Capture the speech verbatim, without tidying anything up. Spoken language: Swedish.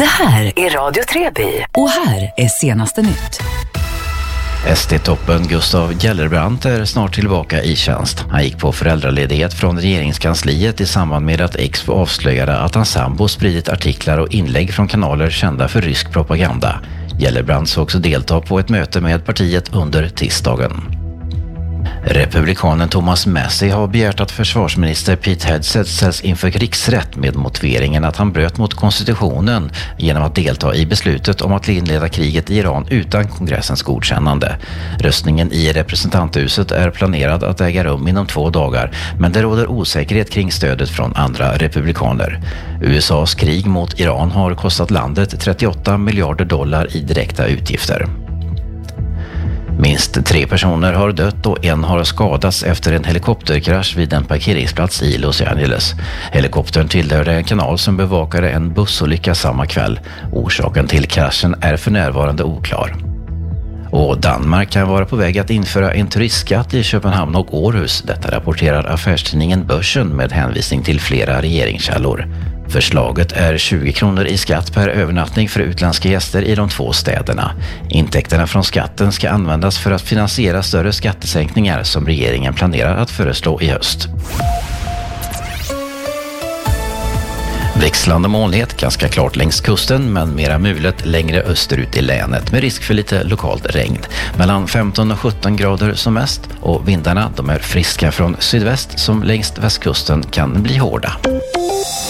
Det här är Radio Treby och här är senaste nytt. S D-toppen Gustav Gellerbrand är snart tillbaka i tjänst. Han gick på föräldraledighet från regeringskansliet i samband med att X avslöjade att hans sambo spridit artiklar och inlägg från kanaler kända för rysk propaganda. Gellerbrand såg också delta på ett möte med partiet under tisdagen. Republikanen Thomas Massie har begärt att försvarsminister Pete Hegseth ställs inför krigsrätt med motiveringen att han bröt mot konstitutionen genom att delta i beslutet om att inleda kriget i Iran utan kongressens godkännande. Röstningen i representanthuset är planerad att äga rum inom två dagar, men det råder osäkerhet kring stödet från andra republikaner. U S A:s krig mot Iran har kostat landet trettioåtta miljarder dollar i direkta utgifter. Minst tre personer har dött och en har skadats efter en helikopterkrasch vid en parkeringsplats i Los Angeles. Helikoptern tillhörde en kanal som bevakade en bussolycka samma kväll. Orsaken till kraschen är för närvarande oklar. Och Danmark kan vara på väg att införa en turistskatt i Köpenhamn och Århus. Detta rapporterar affärstidningen Börsen med hänvisning till flera regeringskällor. Förslaget är tjugo kronor i skatt per övernattning för utländska gäster i de två städerna. Intäkterna från skatten ska användas för att finansiera större skattesänkningar som regeringen planerar att föreslå i höst. Växlande molnighet, ganska klart längs kusten men mera mulet längre österut i länet med risk för lite lokalt regn. Mellan femton och sjutton grader som mest och vindarna de är friska från sydväst som längs västkusten kan bli hårda.